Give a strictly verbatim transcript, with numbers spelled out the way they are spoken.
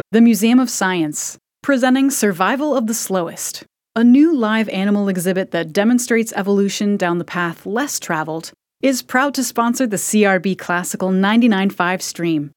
The Museum of Science, presenting Survival of the Slowest, a new live animal exhibit that demonstrates evolution down the path less traveled, is proud to sponsor the C R B Classical ninety-nine point five stream.